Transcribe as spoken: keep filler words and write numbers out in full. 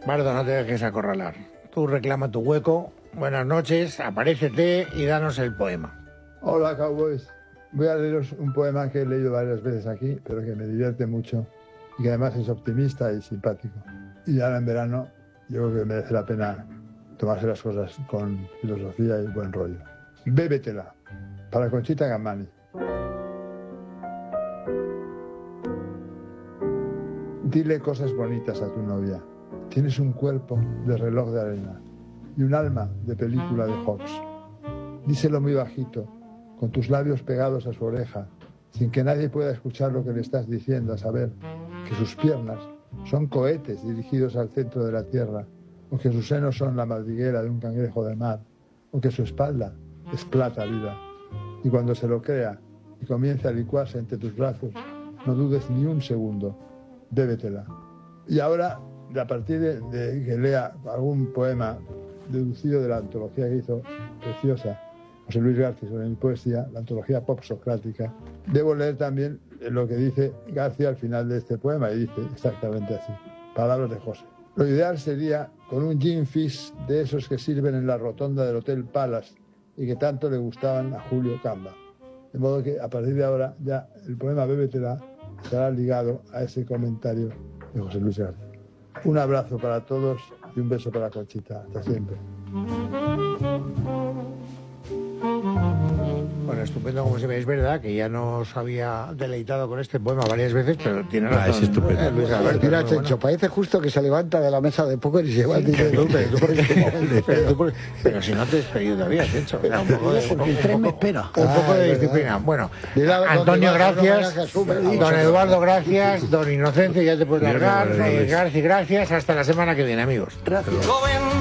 Bardo, no te dejes acorralar. Tú reclama tu hueco. Buenas noches, aparécete y danos el poema. Hola, cowboys. Voy a leeros un poema que he leído varias veces aquí, pero que me divierte mucho y que además es optimista y simpático. Y ahora en verano yo creo que merece la pena tomarse las cosas con filosofía y buen rollo. Bébetela, para Conchita Gamani. Dile cosas bonitas a tu novia. Tienes un cuerpo de reloj de arena y un alma de película de Hawks. Díselo muy bajito, con tus labios pegados a su oreja, sin que nadie pueda escuchar lo que le estás diciendo, a saber que sus piernas son cohetes dirigidos al centro de la tierra, o que sus senos son la madriguera de un cangrejo de mar, o que su espalda es plata viva. Y cuando se lo crea y comience a licuarse entre tus brazos, no dudes ni un segundo, bébetela. Y ahora, a partir de, de que lea algún poema deducido de la antología que hizo, preciosa, José Luis García sobre mi poesía, la antología pop socrática, debo leer también lo que dice García al final de este poema, y dice exactamente así, palabras de José. Lo ideal sería con un gin fizz de esos que sirven en la rotonda del Hotel Palace y que tanto le gustaban a Julio Camba. De modo que a partir de ahora ya el poema Bébetela estará ligado a ese comentario de José Luis García. Un abrazo para todos y un beso para Conchita. Hasta siempre. Bueno, estupendo como se ve. Es verdad que ya nos había deleitado con este poema varias veces, pero tiene razón. Ah, es estupendo. Eh, Luis Alberto, Mira, muy Chencho, bueno. parece justo que se levanta de la mesa de póker y se va el dinero. pero, pero si no te he despedido todavía, Chencho. Era un poco de, Porque el tren me espera. un poco de disciplina. Bueno, Antonio, gracias. Don Eduardo, gracias. Don Inocencio, ya te puedes largar. García, gracias. Hasta la semana que viene, amigos. Gracias.